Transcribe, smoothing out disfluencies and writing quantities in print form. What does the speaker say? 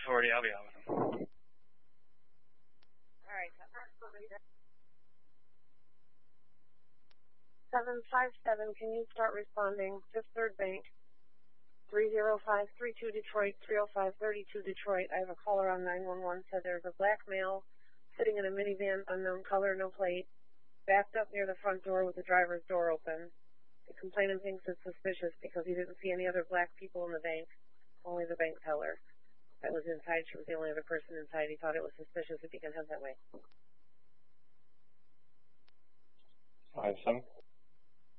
Authority. I'll be out with him. All right. 757, can you start responding? Fifth Third Bank, 30532 Detroit, 30532 Detroit. I have a caller on 911 said there's a black male sitting in a minivan, unknown color, no plate, backed up near the front door with the driver's door open. The complainant thinks it's suspicious because he didn't see any other black people in the bank, only the bank teller that was inside. She was the only other person inside. He thought it was suspicious if he can head that way. 57.